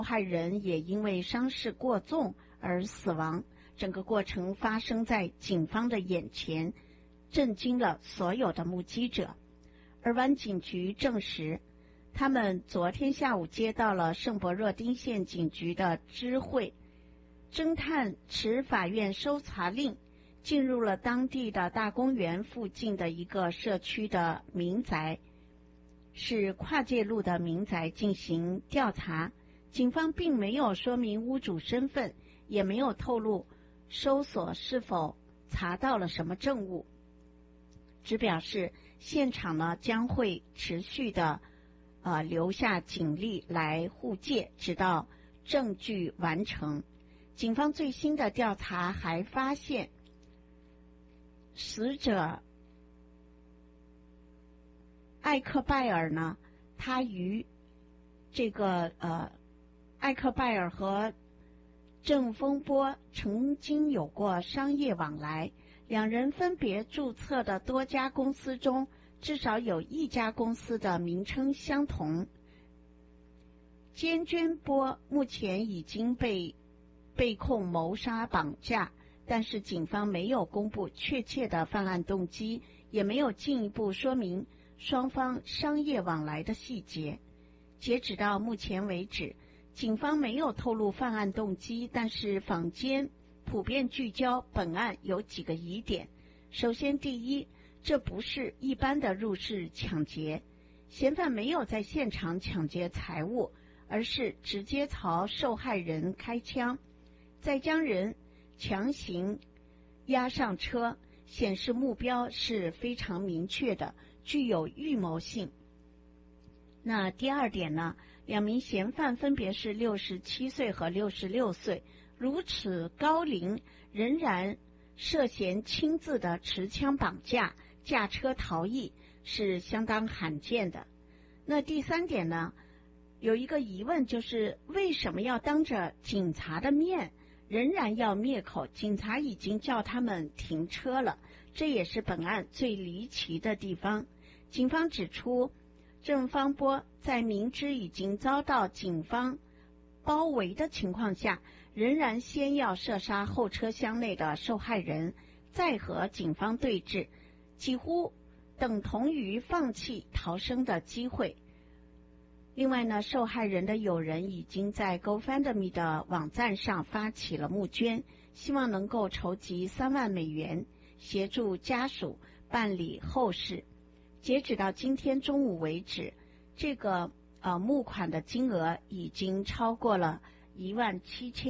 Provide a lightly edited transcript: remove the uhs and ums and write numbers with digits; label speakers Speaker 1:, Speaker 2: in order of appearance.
Speaker 1: 害人也因为伤势过重而死亡。整个过程发生在警方的眼前，震惊了所有的目击者。而湾警局证实，他们昨天下午接到了圣伯若丁县警局的知会，侦探持法院搜查令进入了当地的大公园附近的一个社区的民宅，是跨界路的民宅进行调查。警方并没有说明屋主身份，也没有透露搜索是否查到了什么证物，只表示现场呢将会持续的留下警力来护戒，直到证据完成。警方最新的调查还发现，死者艾克拜尔呢，他与这个艾克拜尔和郑风波曾经有过商业往来，两人分别注册的多家公司中，至少有一家公司的名称相同。坚娟波目前已经被控谋杀绑架，但是警方没有公布确切的犯案动机，也没有进一步说明双方商业往来的细节。截止到目前为止，警方没有透露犯案动机，但是坊间普遍聚焦本案有几个疑点。首先，第一，这不是一般的入室抢劫，嫌犯没有在现场抢劫财物，而是直接朝受害人开枪，再将人强行押上车，显示目标是非常明确的，具有预谋性。那第二点呢，两名嫌犯分别是67岁和66岁，如此高龄仍然涉嫌亲自的持枪绑架、驾车逃逸，是相当罕见的。那第三点呢，有一个疑问，就是为什么要当着警察的面仍然要灭口？警察已经叫他们停车了，这也是本案最离奇的地方。警方指出，郑方波在明知已经遭到警方包围的情况下，仍然先要射杀后车厢内的受害人，再和警方对峙，几乎等同于放弃逃生的机会。另外呢，受害人的友人已经在 GoFundMe 的网站上发起了募捐，希望能够筹集3万美元，协助家属办理后事。截止到今天中午为止，这个募款的金额已经超过了17000